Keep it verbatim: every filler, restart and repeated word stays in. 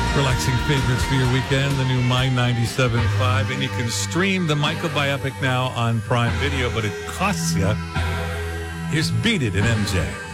Relaxing favorites for your weekend, the new My ninety-seven point five. And you can stream the Michael biopic now on Prime Video, but it costs you. Here's Beat It in M J.